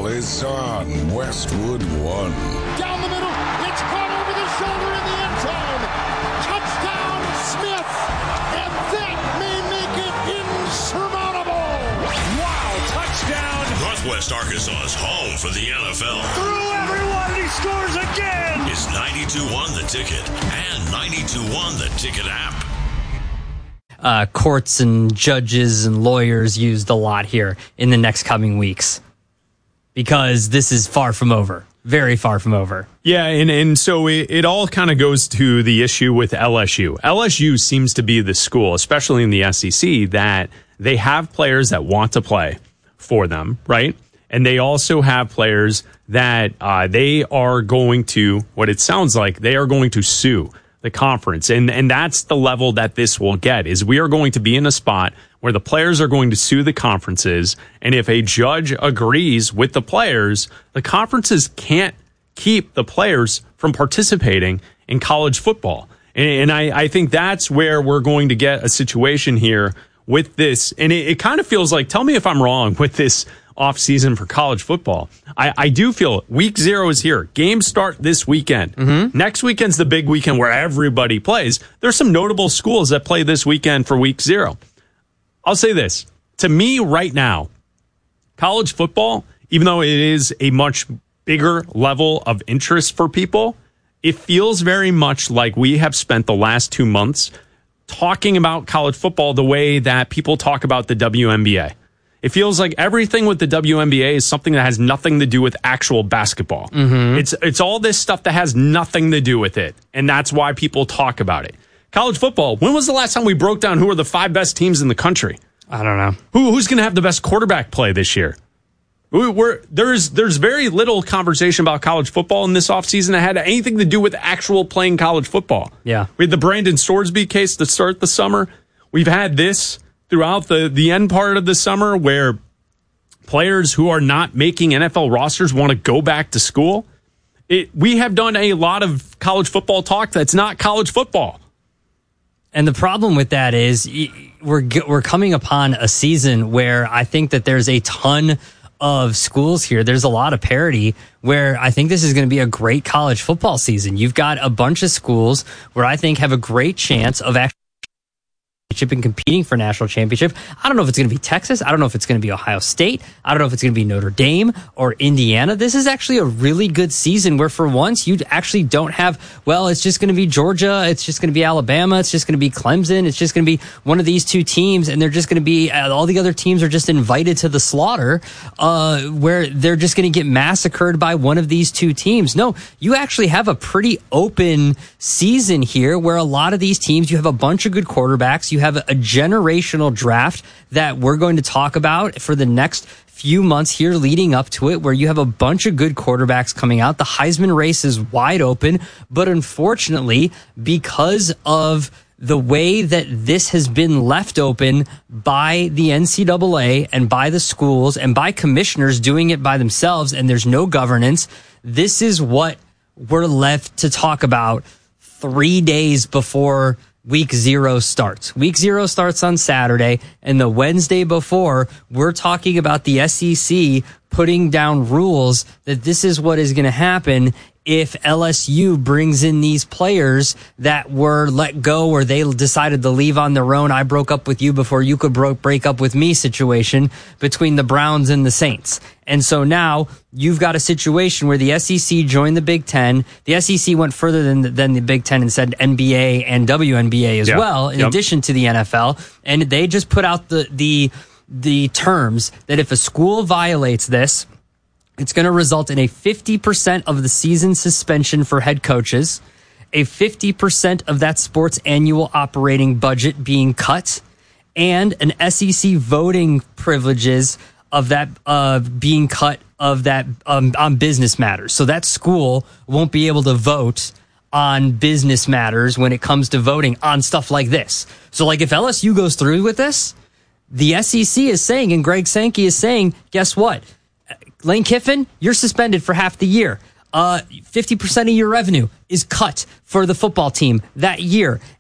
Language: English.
football is on Westwood One. Down the middle, it's caught over the shoulder in the end zone. Touchdown, Smith, and that may make it insurmountable. Wow, touchdown. Northwest Arkansas's home for the NFL. Through everyone, he scores again. Is 92.1 The Ticket and 92.1 The Ticket app. Courts and judges and lawyers used a lot here in the next coming weeks because this is far from over. Very far from over. Yeah, and so it all kind of goes to the issue with LSU. LSU seems to be the school, especially in the SEC, that they have players that want to play for them, right? And they also have players that they are going to, what it sounds like, they are going to sue the conference. And that's the level that this will get, is we are going to be in a spot where the players are going to sue the conferences. And if a judge agrees with the players, the conferences can't keep the players from participating in college football. And I think that's where we're going to get a situation here with this. And it kind of feels like, tell me if I'm wrong with this offseason for college football. I do feel week 0 is here. Games start this weekend. Mm-hmm. Next weekend's the big weekend where everybody plays. There's some notable schools that play this weekend for week 0. I'll say this. To me right now, college football, even though it is a much bigger level of interest for people, it feels very much like we have spent the last 2 months talking about college football the way that people talk about the WNBA. It feels like everything with the WNBA is something that has nothing to do with actual basketball. Mm-hmm. It's all this stuff that has nothing to do with it, and that's why people talk about it. College football, when was the last time we broke down who are the 5 best teams in the country? I don't know. Who's going to have the best quarterback play this year? There's very little conversation about college football in this offseason that had anything to do with actual playing college football. Yeah. We had the Brandon Sorsby case to start the summer. We've had this throughout the end part of the summer where players who are not making NFL rosters want to go back to school. We have done a lot of college football talk that's not college football. And the problem with that is we're coming upon a season where I think that there's a ton of schools here. There's a lot of parity where I think this is going to be a great college football season. You've got a bunch of schools where I think have a great chance of actually and competing for national championship. I don't know if it's going to be Texas. I don't know if it's going to be Ohio State. I don't know if it's going to be Notre Dame or Indiana. This is actually a really good season where for once you actually don't have, well, it's just going to be Georgia. It's just going to be Alabama. It's just going to be Clemson. It's just going to be one of these 2 teams. And they're just going to be, all the other teams are just invited to the slaughter, where they're just going to get massacred by one of these 2 teams. No, you actually have a pretty open season here where a lot of these teams, you have a bunch of good quarterbacks. You have a generational draft that we're going to talk about for the next few months here leading up to it, where you have a bunch of good quarterbacks coming out. The Heisman race is wide open, but unfortunately, because of the way that this has been left open by the NCAA and by the schools and by commissioners doing it by themselves, and there's no governance, this is what we're left to talk about 3 days before Week 0 starts. Week 0 starts on Saturday, and the Wednesday before, we're talking about the SEC putting down rules that this is what is going to happen if LSU brings in these players that were let go or they decided to leave on their own. I broke up with you before you could break up with me situation between the Browns and the Saints. And so now you've got a situation where the SEC joined the Big Ten. The SEC went further than the Big Ten and said NBA and WNBA as well, in addition to the NFL. And they just put out the terms that if a school violates this, it's going to result in a 50% of the season suspension for head coaches, a 50% of that sport's annual operating budget being cut, and an SEC voting privileges of that being cut of that on business matters. So that school won't be able to vote on business matters when it comes to voting on stuff like this. So like if LSU goes through with this, the SEC is saying, and Greg Sankey is saying, guess what? Lane Kiffin, you're suspended for half the year. 50% of your revenue is cut for the football team that year.